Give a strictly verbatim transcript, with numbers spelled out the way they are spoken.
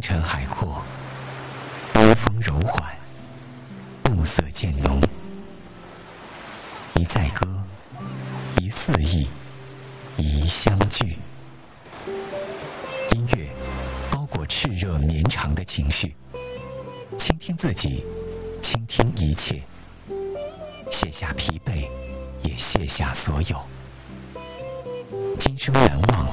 尘海阔，微风柔缓，暮色渐浓。一载歌，一四意，一相聚。音乐包裹炽热绵长的情绪，倾听自己，倾听一切，卸下疲惫，也卸下所有。今生难忘，